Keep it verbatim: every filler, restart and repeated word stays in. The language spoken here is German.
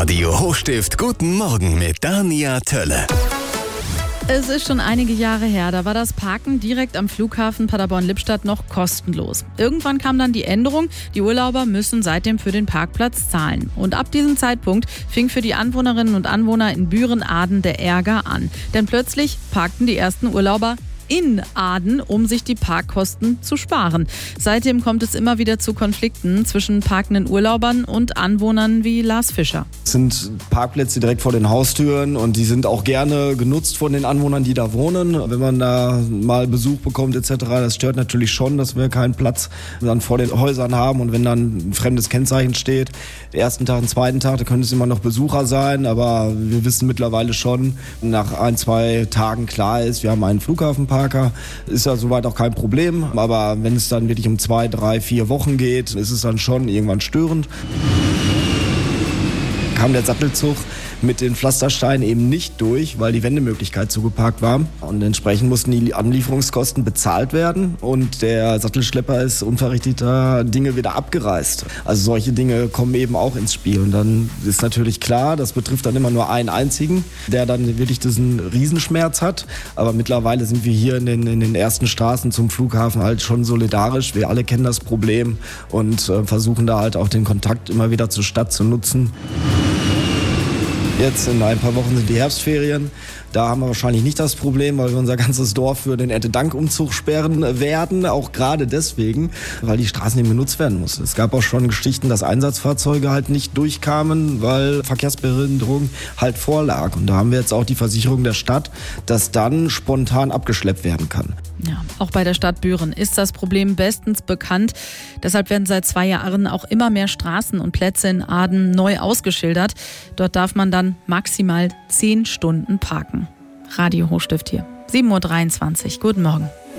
Radio Hochstift Guten Morgen mit Dania Tölle. Es ist schon einige Jahre her, da war das Parken direkt am Flughafen Paderborn-Lippstadt noch kostenlos. Irgendwann kam dann die Änderung, die Urlauber müssen seitdem für den Parkplatz zahlen. Und ab diesem Zeitpunkt fing für die Anwohnerinnen und Anwohner in Büren-Aden der Ärger an. Denn plötzlich parkten die ersten Urlauber in Aden, um sich die Parkkosten zu sparen. Seitdem kommt es immer wieder zu Konflikten zwischen parkenden Urlaubern und Anwohnern wie Lars Fischer. Es sind Parkplätze direkt vor den Haustüren und die sind auch gerne genutzt von den Anwohnern, die da wohnen. Wenn man da mal Besuch bekommt et cetera, das stört natürlich schon, dass wir keinen Platz dann vor den Häusern haben und wenn dann ein fremdes Kennzeichen steht, den ersten Tag, den zweiten Tag, da können es immer noch Besucher sein, aber wir wissen mittlerweile schon, nach ein, zwei Tagen klar ist, wir haben einen Flughafenpark. Ist ja soweit auch kein Problem, aber wenn es dann wirklich um zwei, drei, vier Wochen geht, ist es dann schon irgendwann störend. Kam der Sattelzug mit den Pflastersteinen eben nicht durch, weil die Wendemöglichkeit zugeparkt war. Und entsprechend mussten die Anlieferungskosten bezahlt werden und der Sattelschlepper ist unverrichteter Dinge wieder abgereist. Also solche Dinge kommen eben auch ins Spiel. Und dann ist natürlich klar, das betrifft dann immer nur einen einzigen, der dann wirklich diesen Riesenschmerz hat. Aber mittlerweile sind wir hier in den, in den ersten Straßen zum Flughafen halt schon solidarisch. Wir alle kennen das Problem und äh, versuchen da halt auch den Kontakt immer wieder zur Stadt zu nutzen. Jetzt in ein paar Wochen sind die Herbstferien. Da haben wir wahrscheinlich nicht das Problem, weil wir unser ganzes Dorf für den Erntedankumzug sperren werden. Auch gerade deswegen, weil die Straßen eben genutzt werden mussten. Es gab auch schon Geschichten, dass Einsatzfahrzeuge halt nicht durchkamen, weil Verkehrsbehinderung halt vorlag. Und da haben wir jetzt auch die Versicherung der Stadt, dass dann spontan abgeschleppt werden kann. Ja, auch bei der Stadt Büren ist das Problem bestens bekannt. Deshalb werden seit zwei Jahren auch immer mehr Straßen und Plätze in Aden neu ausgeschildert. Dort darf man dann maximal zehn Stunden parken. Radio Hochstift hier. sieben Uhr dreiundzwanzig. Guten Morgen.